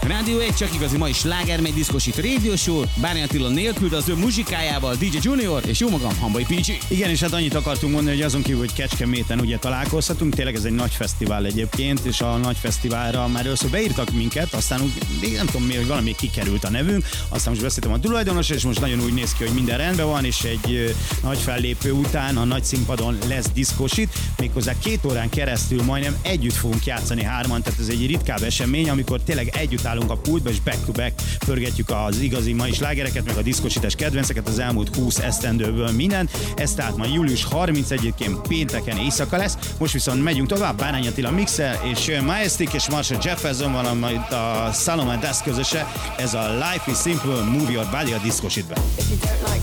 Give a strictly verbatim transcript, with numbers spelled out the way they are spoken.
Rádió egy csak igazi mai sláger, megy diszkosít Radio Show, Bárny Attila nélkül, de az ő muzsikájával, dé dzsé Junior és jó magam, Hambai pé gé. Igen, és hát annyit akartunk mondani, hogy azon kívül, hogy Kecskeméten ugye találkozhatunk, tényleg ez egy nagy fesztivál egyébként, és a nagy fesztiválra már először beírtak minket, aztán úgy, nem tudom miért, hogy valami kikerült a nevünk, aztán most beszéltem a tulajdonos, és most nagyon úgy néz ki, hogy minden rendben van, és egy ö, nagy fellépő után a nagy színpadon lesz diszkosít, méghozzá két órán keresztül majdnem együtt fogunk játszani hárman, tehát ez egy ritkább esemény, amikor tényleg együtt állunk a pultba, és back to back pörgetjük az igazi mai slágereket, meg a diszkosítás kedvenceket az elmúlt húsz esztendőből minden. Ez tehát ma július harmincegyedikén pénteken éjszaka lesz. Most viszont megyünk tovább, Bárny Attila mixel, és jön Majestic és Marshall Jefferson, van majd a Salomon Dust közöse. Ez a Life is Simple, Move Your Body a diszkosítben.